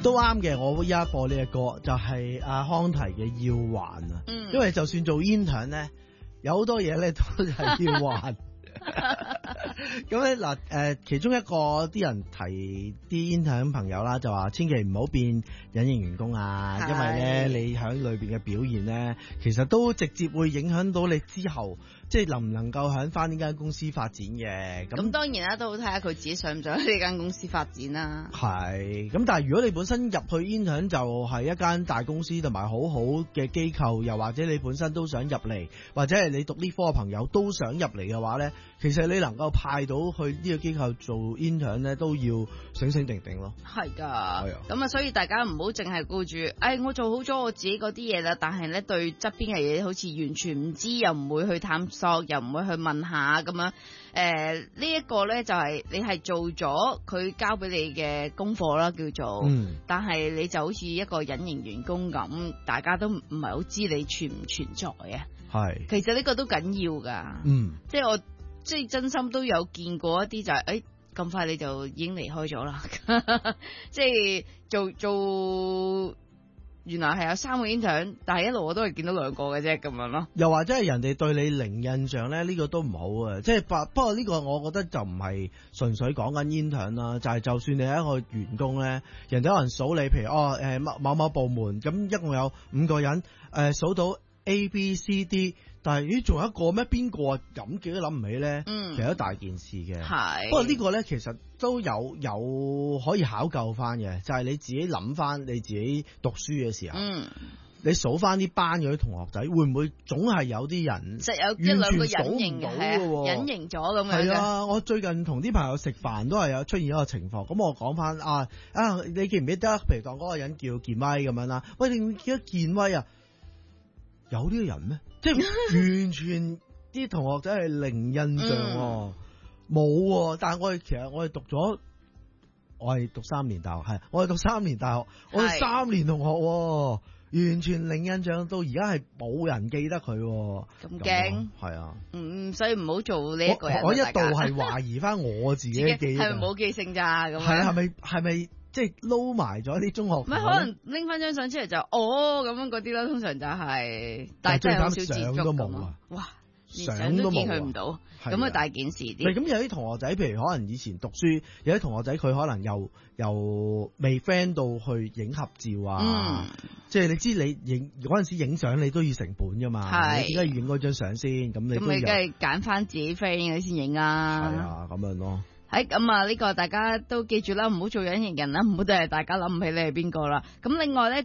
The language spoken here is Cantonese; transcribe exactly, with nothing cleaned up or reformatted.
都啱嘅。我依家播呢個歌就係阿康提嘅《要還》啊， 嗯， 因為就算做 intern 咧，有好多嘢咧都係要還。咁咧嗱，誒，其中一個啲人提啲 intern 朋友啦，就話千祈唔好變隱形員工啊，因為咧你喺裏邊嘅表現咧，其實都直接會影響到你之後，即係能唔能夠喺翻呢間公司發展嘅。咁咁當然啦，都好睇下佢自己想唔想喺呢間公司發展啦。 係，咁但係如果你本身入去 intern 就係一間大公司同埋好好嘅機構，又或者你本身都想入嚟，或者係你讀呢科嘅朋友都想入嚟嘅話咧，其實你能夠派到去呢個機構做 intern 咧，都要醒醒定定咯。 係噶， 係啊， 咁啊，所以大家唔好淨係顧住，哎，我做好咗我自己嗰啲嘢啦，但係咧對側邊嘅嘢好似完全唔知，又唔會去探索，又唔會去問下咁樣。誒，呢一個咧就係你係做咗佢交俾你嘅功課啦，叫做， 嗯， 但係你就好似一個隱形員工咁，大家都唔係好知你存唔存在啊。 係， 其實呢個都緊要噶， 嗯， 即係我即係真心都有見過一啲就係、是，誒、哎、咁快你就已經離開咗啦，即係做做原來係有三個 intern，但係一路我都係見到兩個嘅啫，咁樣咯。 又或者係人哋對你零印象咧，呢、呢個都唔好啊！即係不不過呢個我覺得就唔係純粹講緊 intern 啦，就係、是、就算你係一個員工咧，人哋有人數你，譬如哦誒某某某部門咁一共有五個人，誒、呃、數到 A B C D。但係咦，仲有一個咩？邊個咁記都諗唔起咧？嗯，其實都大件事嘅。係，不過呢個咧其實都有有可以考究翻嘅，就係、是、你自己諗翻你自己讀書嘅時候，嗯，你數翻啲班嗰啲同學仔，會唔會總係有啲人實有一兩個隱形嘅，隱形咗咁樣嘅。係啊，我最近同啲朋友食飯都係有出現一個情況。咁我講翻啊啊，你記唔記得？譬如當嗰個人叫健威咁樣啦，喂，你記得健威啊？有呢個人咩？即係完全啲同學仔係零印象喎，冇、嗯。但係我哋其實我哋讀咗，我係讀三年大學，係我係讀三年大學，我哋三年同學，完全零印象，到而家係冇人記得佢。咁驚？ 係啊， 嗯，所以唔好做呢一個人。 我，我一度係懷疑翻我自己嘅記憶， 係咪冇記性咋？咁係啊，係咪係咪？即係撈埋咗啲中學，唔係可能拎翻張相出嚟就哦咁樣嗰啲啦，通常就係、是，但係真係好少接觸咁啊！哇，相都見佢唔到，咁啊大件事啲。 咁有啲同學仔，譬如可能以前讀書，有啲同學仔佢可能又又未 friend 到去影合照啊，嗯、即係你知你影嗰陣時影相你都要成本噶嘛，你點解要影嗰張相先？咁你咁你梗係揀翻自己 friend 先影啊， 係啊，咁樣咯。 喺咁啊，呢個大家都記住啦，唔好做隱形人啦，唔好就係大家諗唔起你係邊個啦。咁另外咧。